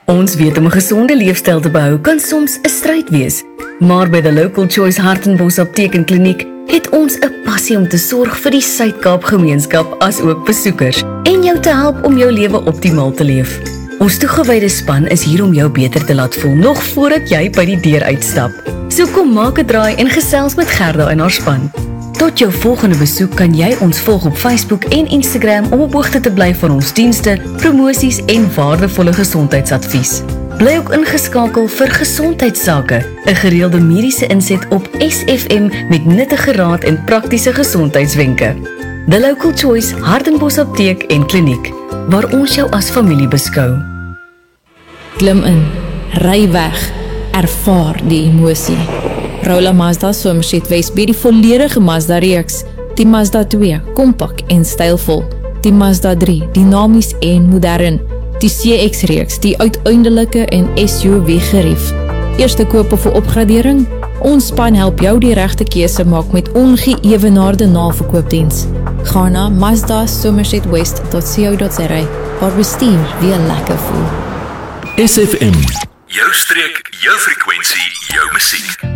Ons weet om 'n gesonde leefstyl te behou kan soms 'n stryd wees, maar by The Local Choice Hartenbos Apteek en Kliniek het ons 'n passie om te sorg vir die Suid-Kaap gemeenskap as ook besoekers en jou te help om jou lewe optimaal te leef. Ons toegewyde span is hier om jou beter te laat voel nog voordat jy by die deur uitstap. So kom maak 'n draai en gesels met Gerda en haar span. Tot jou volgende besoek kan jy ons volg op Facebook en Instagram om op hoogte te bly van ons dienste, promosies en waardevolle gesondheidsadvies. Bly ook ingeskakel vir Gesondheidsake, 'n gereelde mediese inset op SFM met nuttige raad en praktiese gesondheidswenke. The Local Choice Hartenbos Apteek en Kliniek, waar ons jou as familie beskou. Klim in, ry weg, ervaar die emosie. Rolla Mazda Somerset West bied die volledige Mazda reeks. Die Mazda 2, kompak en stylvol. Die Mazda 3, dinamies en modern. Die CX reeks, die uiteindelike en SUV gerief. Eerste koop of 'n opgradering? Ons span help jou die regte keuse maak met ongeëwenaarde naverkoopdiens. Ga na mazdasomersetwest.co.za waar bestuur weer lekker voel. SFM. Jou streek, jou frekwensie, jou musiek.